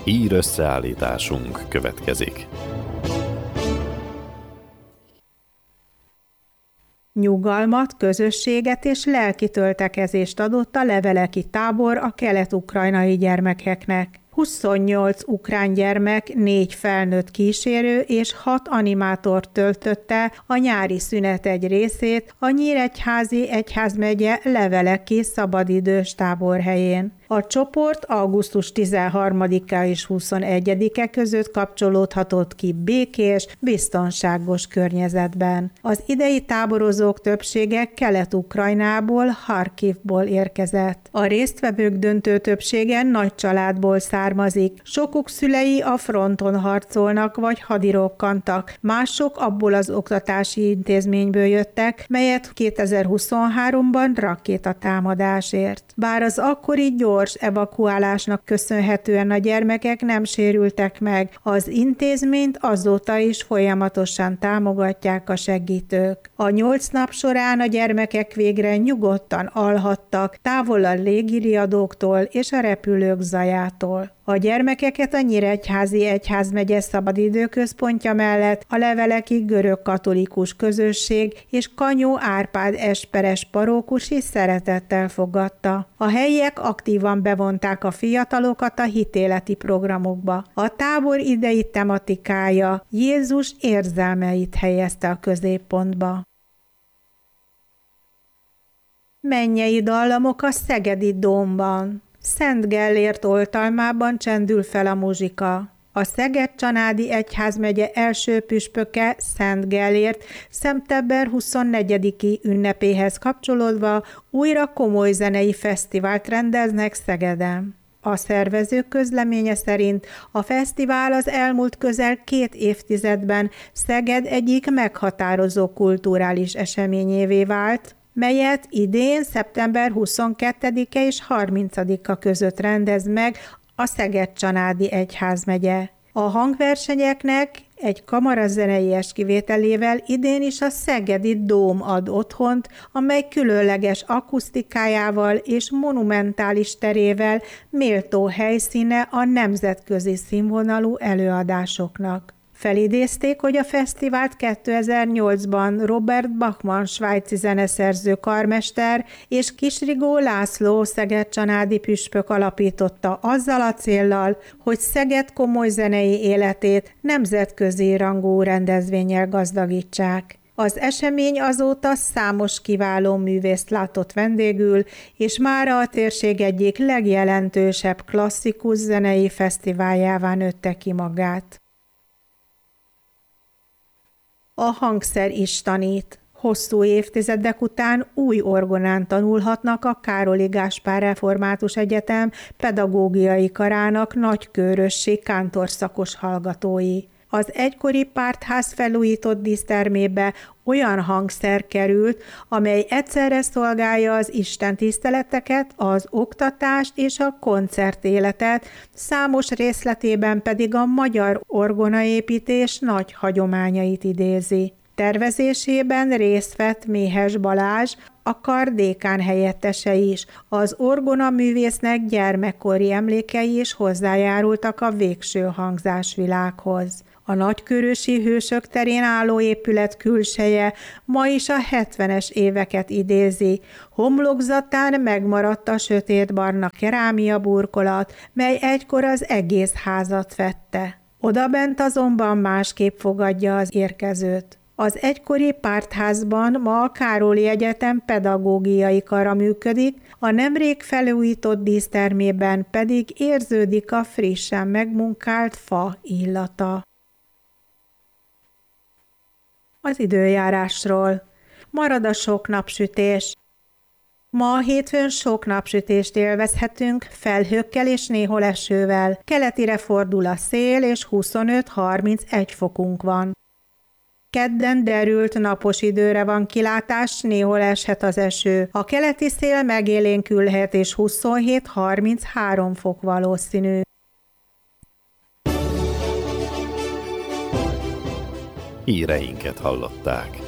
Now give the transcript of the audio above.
Hírösszeállításunk következik. Nyugalmat, közösséget és lelki töltekezést adott a leveleki tábor a kelet-ukrajnai gyermekeknek. 28 ukrán gyermek, 4 felnőtt kísérő és 6 animátor töltötte a nyári szünet egy részét a Nyíregyházi egyházmegye leveleki szabadidős táborhelyén. A csoport augusztus 13-a és 21-e között kapcsolódhatott ki békés, biztonságos környezetben. Az idei táborozók többsége Kelet-Ukrajnából, Harkivból érkezett. A résztvevők döntő többsége nagy családból származik. Sokuk szülei a fronton harcolnak vagy hadirokkantak. Mások abból az oktatási intézményből jöttek, melyet 2023-ban rakétatámadás ért. Bár az akkori gyors evakuálásnak köszönhetően a gyermekek nem sérültek meg, az intézményt azóta is folyamatosan támogatják a segítők. A 8 nap során a gyermekek végre nyugodtan alhattak, távol a légiriadóktól és a repülők zajától. A gyermekeket a Nyíregyházi egyházmegye szabadidőközpontja mellett a leveleki görög-katolikus közösség és Kanyó Árpád esperes parókus is szeretettel fogadta. A helyiek aktívan bevonták a fiatalokat a hitéleti programokba. A tábor idei tematikája Jézus érzelmeit helyezte a középpontba. Mennyei dallamok a szegedi dómban. Szent Gellért oltalmában csendül fel a muzsika. A Szeged-Csanádi egyházmegye első püspöke, Szent Gellért szeptember 24-i ünnepéhez kapcsolódva újra komoly zenei fesztivált rendeznek Szegeden. A szervezők közleménye szerint a fesztivál az elmúlt közel 2 évtizedben Szeged egyik meghatározó kulturális eseményévé vált, melyet idén szeptember 22-e és 30-a között rendez meg a Szeged-Csanádi egyházmegye. A hangversenyeknek egy kamarazeneies kivételével idén is a szegedi Dóm ad otthont, amely különleges akusztikájával és monumentális terével méltó helyszíne a nemzetközi színvonalú előadásoknak. Felidézték, hogy a fesztivált 2008-ban Robert Bachmann svájci zeneszerző karmester és Kisrigó László szeged-csanádi püspök alapította azzal a céllal, hogy Szeged komoly zenei életét nemzetközi rangú rendezvénnyel gazdagítsák. Az esemény azóta számos kiváló művészt látott vendégül, és mára a térség egyik legjelentősebb klasszikus zenei fesztiváljává nőtte ki magát. A hangszer is tanít. Hosszú évtizedek után új orgonán tanulhatnak a Károli Gáspár Református Egyetem pedagógiai karának nagykőrössé kántorszakos hallgatói. Az egykori pártház felújított dísztermébe olyan hangszer került, amely egyszerre szolgálja az istentiszteleteket, az oktatást és a koncertéletet, számos részletében pedig a magyar orgonaépítés nagy hagyományait idézi. Tervezésében részt vett Méhes Balázs, a kar dékán helyettese is. Az orgona művésznek gyermekkori emlékei is hozzájárultak a végső hangzásvilághoz. A nagykőrösi Hősök terén álló épület külseje ma is a 70-es éveket idézi. Homlokzatán megmaradt a sötétbarna kerámia burkolat, mely egykor az egész házat fette. Odabent azonban másképp fogadja az érkezőt. Az egykori pártházban ma a Károli Egyetem pedagógiai kara működik, a nemrég felújított dísztermében pedig érződik a frissen megmunkált fa illata. Az időjárásról. Marad a sok napsütés. Ma a hétfőn sok napsütést élvezhetünk, felhőkkel és néhol esővel. Keletire fordul a szél, és 25-31 fokunk van. Kedden derült napos időre van kilátás, néhol eshet az eső. A keleti szél megélénkülhet, és 27-33 fok valószínű. Híreinket hallották.